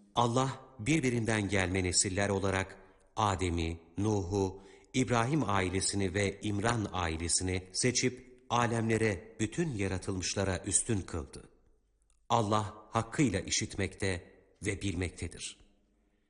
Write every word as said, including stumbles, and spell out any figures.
Allah birbirinden gelme nesiller olarak Adem'i, Nuh'u, İbrahim ailesini ve İmran ailesini seçip alemlere, bütün yaratılmışlara üstün kıldı. Allah hakkıyla işitmekte ve bilmektedir.